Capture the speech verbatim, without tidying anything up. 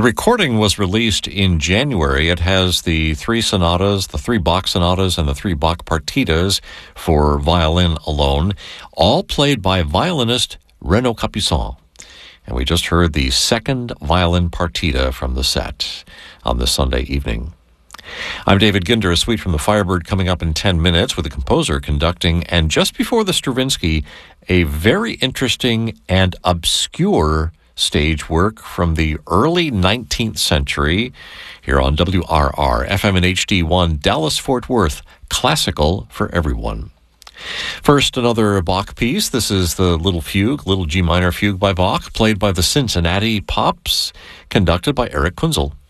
recording was released in January. It has the three sonatas, the three Bach sonatas, and the three Bach partitas for violin alone, all played by violinist Renaud Capuçon. And we just heard the second violin partita from the set on this Sunday evening. I'm David Ginder. A suite from the Firebird coming up in ten minutes with the composer conducting, and just before the Stravinsky, a very interesting and obscure stage work from the early nineteenth century here on W R R, F M and H D one, Dallas-Fort Worth, classical for everyone. First, another Bach piece. This is the Little Fugue, Little G minor Fugue by Bach, played by the Cincinnati Pops, conducted by Eric Kunzel.